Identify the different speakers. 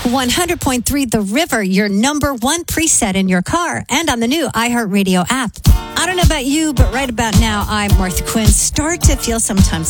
Speaker 1: 100.3 The River, your number one preset in your car and on the new iHeartRadio app. I don't know about you, but right about now, I, Martha Quinn, start to feel sometimes